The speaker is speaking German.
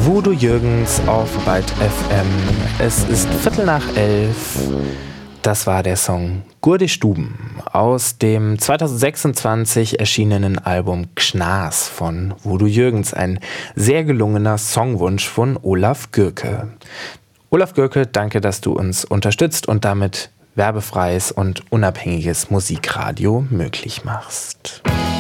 Voodoo Jürgens auf Byte FM. Es ist 11:15. Das war der Song Gurde Stuben aus dem 2026 erschienenen Album Gschnas von Voodoo Jürgens. Ein sehr gelungener Songwunsch von Olaf Gürke. Olaf Gürke, danke, dass du uns unterstützt und damit werbefreies und unabhängiges Musikradio möglich machst.